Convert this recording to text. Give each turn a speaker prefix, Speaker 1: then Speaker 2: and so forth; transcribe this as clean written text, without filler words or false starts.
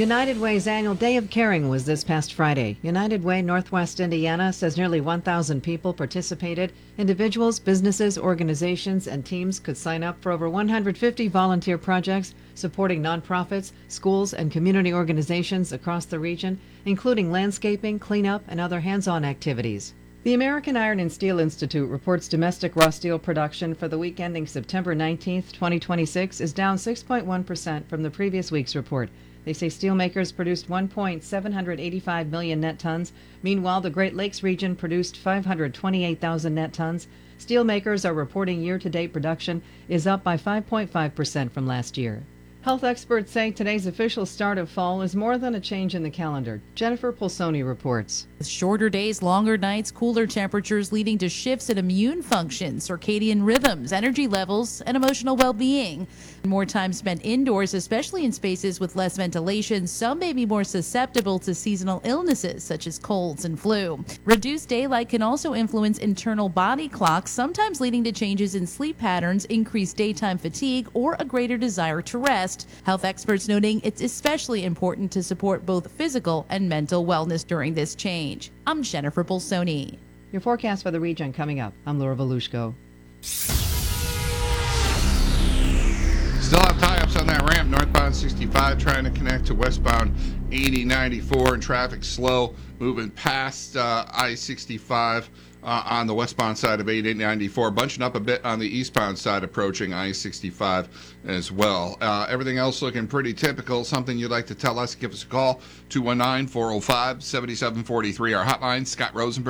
Speaker 1: United Way's annual Day of Caring was this past Friday. United Way Northwest Indiana says nearly 1,000 people participated. Individuals, businesses, organizations, and teams could sign up for over 150 volunteer projects supporting nonprofits, schools, and community organizations across the region, including landscaping, cleanup, and other hands-on activities. The American Iron and Steel Institute reports domestic raw steel production for the week ending September 19, 2026 is down 6.1% from the previous week's report. They say steelmakers produced 1.785 million net tons. Meanwhile, the Great Lakes region produced 528,000 net tons. Steelmakers are reporting year-to-date production is up by 5.5% from last year. Health experts say today's official start of fall is more than a change in the calendar. Jennifer Pulsoni reports.
Speaker 2: Shorter days, longer nights, cooler temperatures leading to shifts in immune function, circadian rhythms, energy levels, and emotional well-being. More time spent indoors, especially in spaces with less ventilation, some may be more susceptible to seasonal illnesses such as colds and flu. Reduced daylight can also influence internal body clocks, sometimes leading to changes in sleep patterns, increased daytime fatigue, or a greater desire to rest. Health experts noting it's especially important to support both physical and mental wellness during this change. I'm Jennifer Bolsoni.
Speaker 1: Your forecast for the region coming up. I'm Laura Volushko.
Speaker 3: Still have tie-ups on that ramp, northbound 65 trying to connect to westbound 80-94, and traffic slow moving past I-65 on the westbound side of 80-94, bunching up a bit on the eastbound side approaching I-65 as well. Everything else looking pretty typical. Something you'd like to tell us, give us a call, 219-405-7743. Our hotline, Scott Rosenberg.